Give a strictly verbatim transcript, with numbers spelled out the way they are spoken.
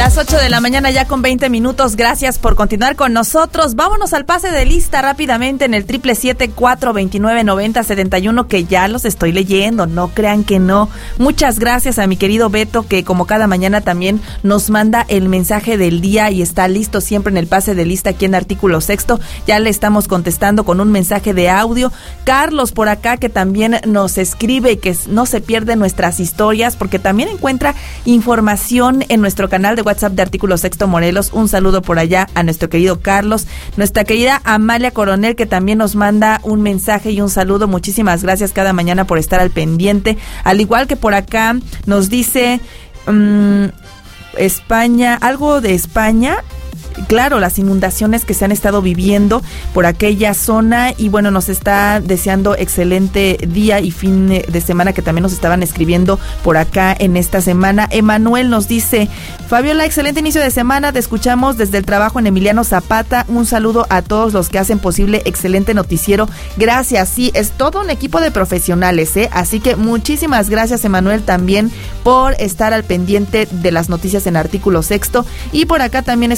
Las ocho de la mañana ya con veinte minutos. Gracias por continuar con nosotros. Vámonos al pase de lista rápidamente en el triple siete cuatro veintinueve noventa setenta y uno, que ya los estoy leyendo, no crean que no. Muchas gracias a mi querido Beto, que como cada mañana también nos manda el mensaje del día y está listo siempre en el pase de lista aquí en Artículo Sexto. Ya le estamos contestando con un mensaje de audio. Carlos por acá, que también nos escribe y que no se pierde nuestras historias, porque también encuentra información en nuestro canal de WhatsApp de Artículo Sexto Morelos. Un saludo por allá a nuestro querido Carlos. Nuestra querida Amalia Coronel, que también nos manda un mensaje y un saludo. Muchísimas gracias cada mañana por estar al pendiente. Al igual que por acá nos dice um, España, algo de España. Claro, las inundaciones que se han estado viviendo por aquella zona, y bueno, nos está deseando excelente día y fin de semana, que también nos estaban escribiendo por acá en esta semana. Emanuel nos dice: Fabiola, excelente inicio de semana, te escuchamos desde el trabajo en Emiliano Zapata. Un saludo a todos los que hacen posible excelente noticiero. Gracias, sí, es todo un equipo de profesionales, ¿eh? Así que muchísimas gracias, Emanuel, también por estar al pendiente de las noticias en Artículo Sexto. Y por acá también